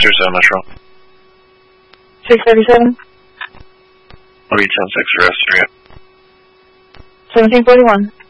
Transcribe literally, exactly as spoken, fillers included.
zero seven Metro. six thirty-seven. I'll be ten six for S three. seventeen forty-one.